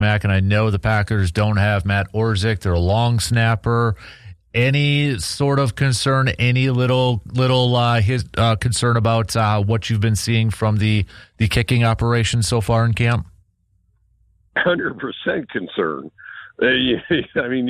Mac, and I know the Packers don't have Matt Orzik. They're a long snapper. Any sort of concern, any little concern about what you've been seeing from the kicking operation so far in camp? 100% concern. I mean,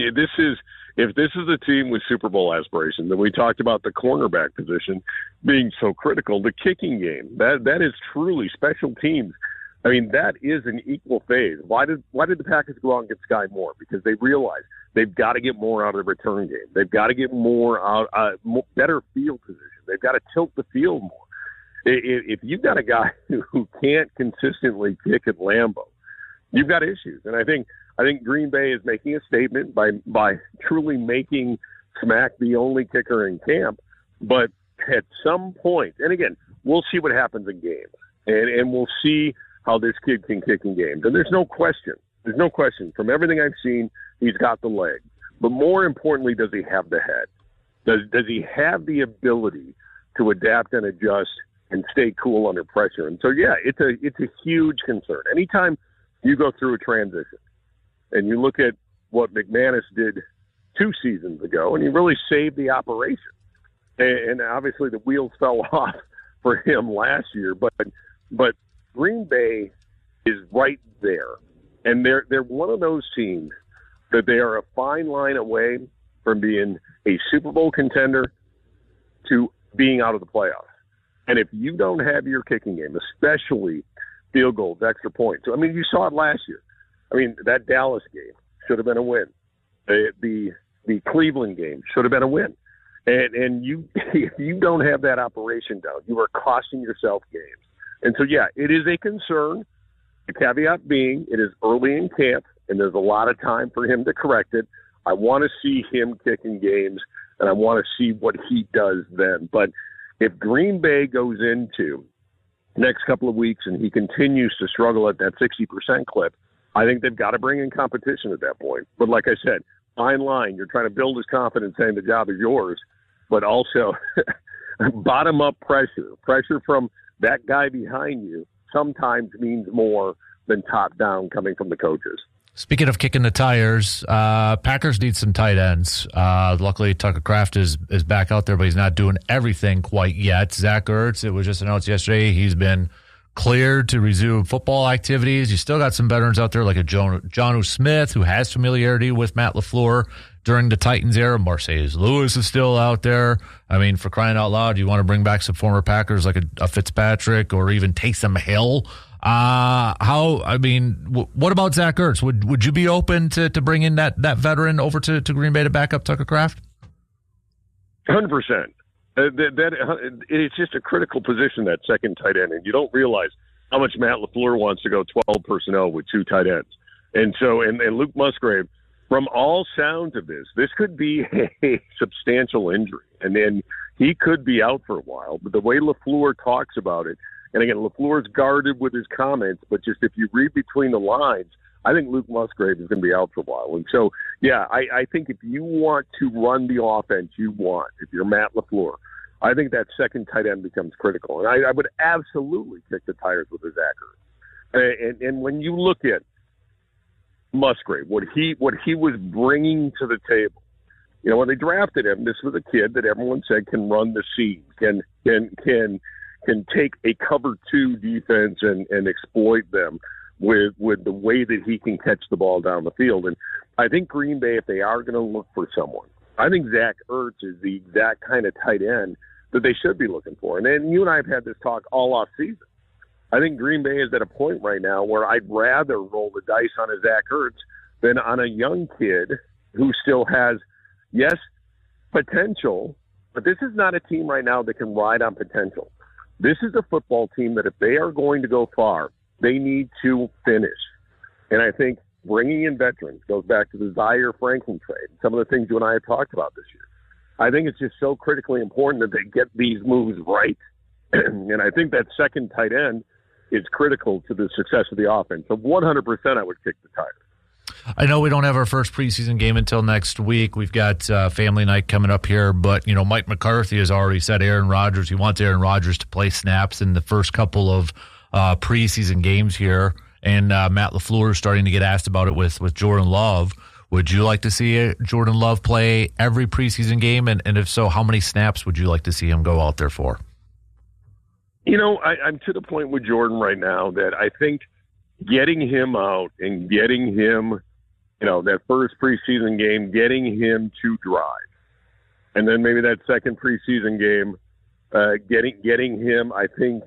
if this is a team with Super Bowl aspirations, then we talked about the cornerback position being so critical. The kicking game, that is truly special teams. I mean, that is an equal phase. Why did the Packers go out and get Sky Moore? Because they realized they've got to get more out of the return game. They've got to get more out, better field position. They've got to tilt the field more. If you've got a guy who can't consistently kick at Lambeau, you've got issues. And I think Green Bay is making a statement by truly making Smack the only kicker in camp. But at some point, and again, we'll see what happens in games, and we'll see how this kid can kick in games. And there's no question. From everything I've seen, he's got the leg. But more importantly, does he have the head? Does he have the ability to adapt and adjust and stay cool under pressure? And so, yeah, it's a huge concern. Anytime you go through a transition and you look at what McManus did 2 seasons ago, and he really saved the operation. And obviously the wheels fell off for him last year, but Green Bay is right there. And they're one of those teams that they are a fine line away from being a Super Bowl contender to being out of the playoffs. And if you don't have your kicking game, especially field goals, extra points. I mean, you saw it last year. I mean, that Dallas game should have been a win. The Cleveland game should have been a win. And if you don't have that operation down, you are costing yourself games. And so, yeah, it is a concern. The caveat being it is early in camp, and there's a lot of time for him to correct it. I want to see him kicking games, and I want to see what he does then. But if Green Bay goes into next couple of weeks and he continues to struggle at that 60% clip, I think they've got to bring in competition at that point. But like I said, fine line. You're trying to build his confidence saying the job is yours, but also bottom-up pressure from that guy behind you sometimes means more than top-down coming from the coaches. Speaking of kicking the tires, Packers need some tight ends. Luckily, Tucker Kraft is back out there, but he's not doing everything quite yet. Zach Ertz, it was just announced yesterday, he's been cleared to resume football activities. You still got some veterans out there like a Jonnu Smith, who has familiarity with Matt LaFleur during the Titans era. Marceus Lewis is still out there. I mean, for crying out loud, you want to bring back some former Packers like a Fitzpatrick or even Taysom Hill. What about Zach Ertz? Would you be open to bringing that veteran over to Green Bay to back up Tucker Kraft? 100%. It's just a critical position, that second tight end, and you don't realize how much Matt LaFleur wants to go 12 personnel with 2 tight ends. And so, and Luke Musgrave, from all sounds of this could be a substantial injury, and then he could be out for a while. But the way LaFleur talks about it, and again, LaFleur's guarded with his comments, but just if you read between the lines, I think Luke Musgrave is going to be out for a while. And so, yeah, I think if you want to run the offense you want, if you're Matt LaFleur, I think that second tight end becomes critical. And I would absolutely kick the tires with his Zach. And when you look at Musgrave, what he was bringing to the table, you know, when they drafted him, this was a kid that everyone said can run the seam, can take a cover 2 defense and exploit them with the way that he can catch the ball down the field. And I think Green Bay, if they are going to look for someone, I think Zach Ertz is the exact kind of tight end that they should be looking for. And then you and I have had this talk all off season. I think Green Bay is at a point right now where I'd rather roll the dice on a Zach Ertz than on a young kid who still has, yes, potential, but this is not a team right now that can ride on potential. This is a football team that if they are going to go far, they need to finish. And I think bringing in veterans goes back to the Zaire Franklin trade, some of the things you and I have talked about this year. I think it's just so critically important that they get these moves right. And I think that second tight end is critical to the success of the offense. So 100% I would kick the tires. I know we don't have our first preseason game until next week. We've got family night coming up here, but you know, Mike McCarthy has already said Aaron Rodgers. He wants Aaron Rodgers to play snaps in the first couple of preseason games here. and Matt LaFleur starting to get asked about it with Jordan Love. Would you like to see Jordan Love play every preseason game? And if so, how many snaps would you like to see him go out there for? I'm to the point with Jordan right now that I think getting him out and getting him, that first preseason game, getting him to drive. And then maybe that second preseason game, getting him, I think,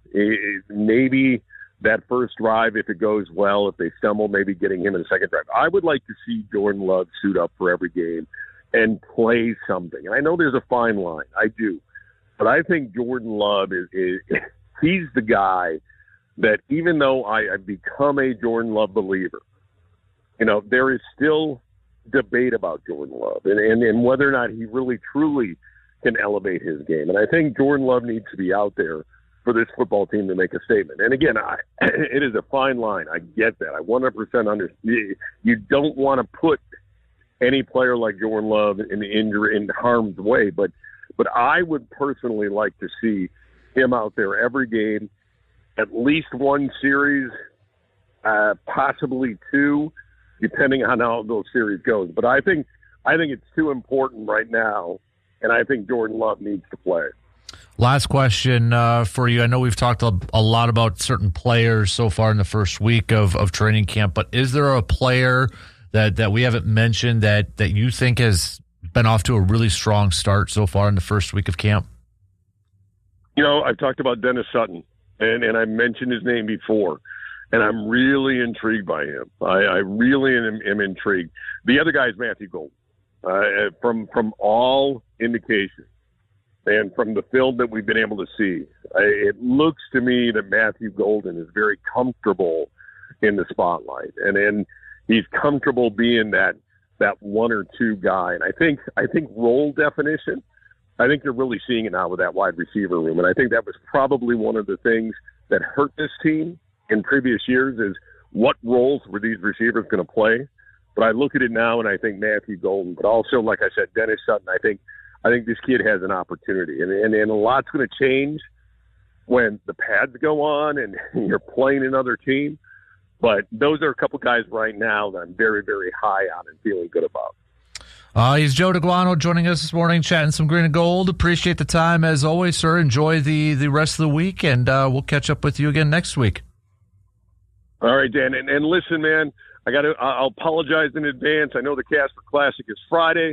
maybe that first drive, if it goes well, if they stumble, maybe getting him in the second drive. I would like to see Jordan Love suit up for every game and play something. And I know there's a fine line. I do. But I think Jordan Love he's the guy that, even though I've become a Jordan Love believer, there is still debate about Jordan Love and whether or not he really truly can elevate his game. And I think Jordan Love needs to be out there for this football team to make a statement. And again, it is a fine line. I get that. I 100% understand. You don't want to put any player like Jordan Love in harm's way, but I would personally like to see him out there every game, at least one series, possibly two, depending on how those series goes. But I think it's too important right now, and I think Jordan Love needs to play. Last question for you. I know we've talked a lot about certain players so far in the first week of training camp, but is there a player that we haven't mentioned that you think has been off to a really strong start so far in the first week of camp? I've talked about Dennis Sutton, and I mentioned his name before, and I'm really intrigued by him. I really am intrigued. The other guy is Matthew Golden. From all indications and from the film that we've been able to see, it looks to me that Matthew Golden is very comfortable in the spotlight, and he's comfortable being that one or two guy. And I think role definition, I think you're really seeing it now with that wide receiver room. And I think that was probably one of the things that hurt this team in previous years is what roles were these receivers going to play. But I look at it now and I think Matthew Golden, but also, like I said, Dennis Sutton, I think this kid has an opportunity. And a lot's going to change when the pads go on and you're playing another team. But those are a couple guys right now that I'm very, very high on and feeling good about. He's Joe DeGuano joining us this morning, chatting some green and gold. Appreciate the time as always, sir. Enjoy the rest of the week, and we'll catch up with you again next week. All right, Dan. And listen, man, I'll apologize in advance. I know the Casper Classic is Friday.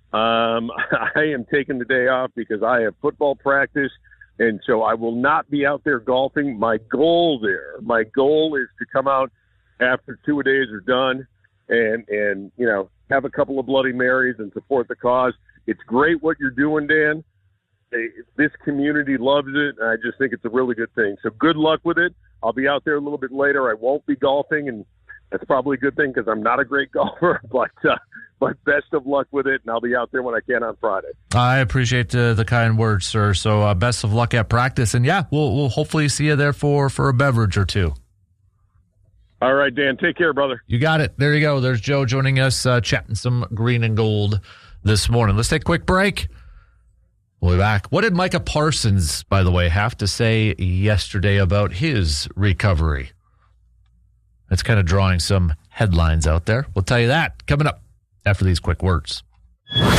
I am taking the day off because I have football practice, and so I will not be out there golfing. My goal is to come out after 2 days are done and have a couple of Bloody Marys and support the cause. It's great what you're doing, Dan. This community loves it, and I just think it's a really good thing. So good luck with it. I'll be out there a little bit later. I won't be golfing, and that's probably a good thing because I'm not a great golfer, but best of luck with it, and I'll be out there when I can on Friday. I appreciate the kind words, sir. So best of luck at practice, and we'll hopefully see you there for a beverage or two. All right, Dan. Take care, brother. You got it. There you go. There's Joe joining us, chatting some green and gold this morning. Let's take a quick break. We'll be back. What did Micah Parsons, by the way, have to say yesterday about his recovery? That's kind of drawing some headlines out there. We'll tell you that coming up after these quick words.